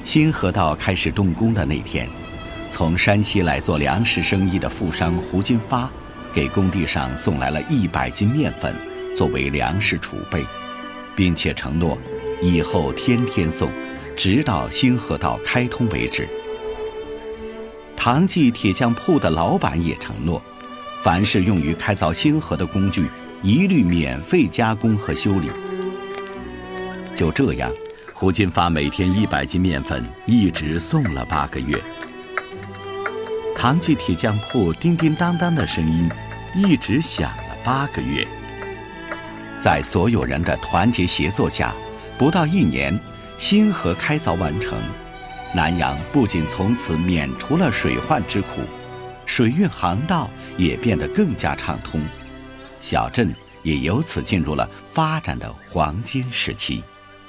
新河道开始动工的那天，从山西来做粮食生意的富商胡金发，给工地上送来了100斤面粉作为粮食储备，并且承诺以后天天送，直到新河道开通为止。唐记铁匠铺的老板也承诺，凡是用于开凿新河的工具，一律免费加工和修理。就这样，胡金发每天100斤面粉，一直送了8个月。唐记铁匠铺叮叮当当的声音一直响了8个月。在所有人的团结协作下，不到1年，新河开凿完成。南阳不仅从此免除了水患之苦，水运航道也变得更加畅通，小镇也由此进入了发展的黄金时期。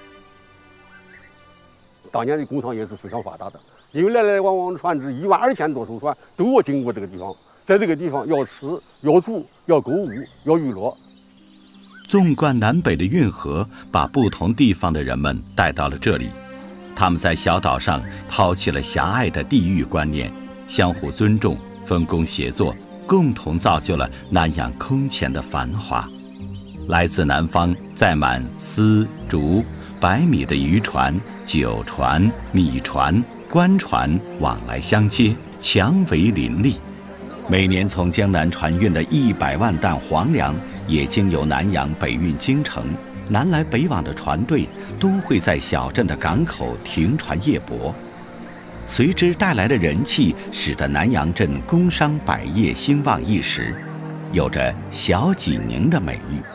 当年的工厂也是非常发达的，因为来来往往的船只12000多艘船都要经过这个地方，在这个地方要吃、要住、要购物、要娱乐。 纵贯南北的运河把不同地方的人们带到了这里，他们在小岛上抛弃了狭隘的地域观念，相互尊重，分工协作，共同造就了南阳空前的繁华。来自南方载满丝、竹、白米的渔船、酒船、米船、官船往来相接，强为林立。每年从江南船运的100万担黄粮也经由南阳北运京城，南来北往的船队都会在小镇的港口停船夜泊，随之带来的人气使得南阳镇工商百业兴旺一时，有着小济宁的美誉。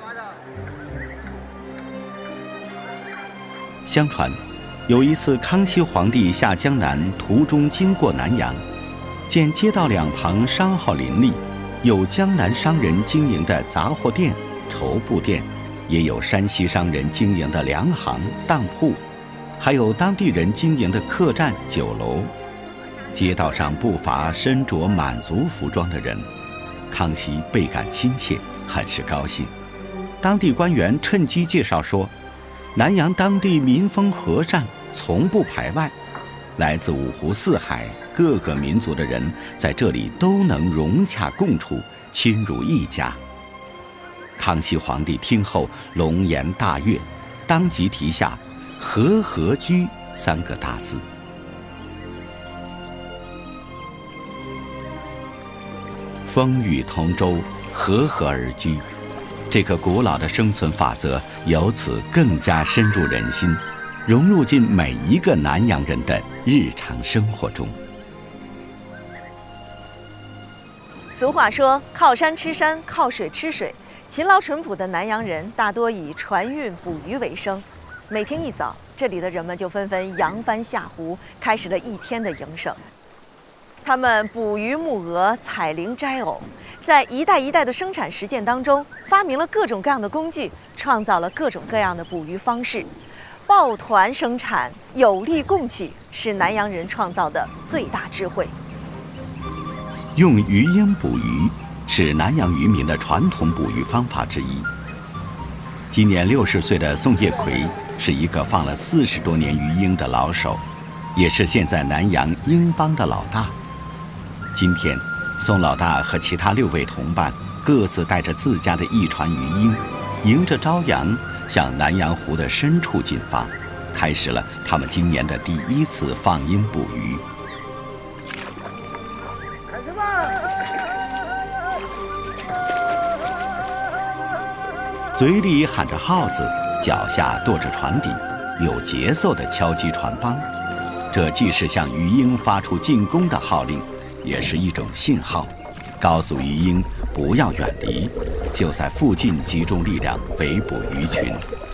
相传，有一次康熙皇帝下江南途中经过南阳，见街道两旁商号林立，有江南商人经营的杂货店、绸布店，也有山西商人经营的粮行、当铺，还有当地人经营的客栈、酒楼。街道上不乏身着满族服装的人，康熙倍感亲切，很是高兴。当地官员趁机介绍说，南阳当地民风和善，从不排外，来自5湖4海各个民族的人在这里都能融洽共处，亲如一家。康熙皇帝听后龙颜大悦，当即题下“和合居”3个大字。风雨同舟，和合而居，这个古老的生存法则由此更加深入人心，融入进每一个南阳人的日常生活中。 俗话说，靠山吃山，靠水吃水。勤劳淳朴的南阳人大多以船运捕鱼为生，每天一早，这里的人们就纷纷扬帆下湖，开始了一天的营生。他们捕鱼牧鹅、采菱摘藕，在一代一代的生产实践当中，发明了各种各样的工具，创造了各种各样的捕鱼方式。抱团生产，有力共取，是南阳人创造的最大智慧。 用鱼鹰捕鱼是南阳渔民的传统捕鱼方法之一。今年60岁的宋业奎是一个放了40多年鱼鹰的老手，也是现在南阳鹰帮的老大。今天，宋老大和其他6位同伴各自带着自家的一船鱼鹰，迎着朝阳向南阳湖的深处进发，开始了他们今年的第1次放鹰捕鱼。 开始吧！ 嘴里喊着号子，脚下跺着船底，有节奏地敲击船帮。这既是向鱼鹰发出进攻的号令，也是一种信号，告诉鱼鹰不要远离，就在附近集中力量围捕鱼群，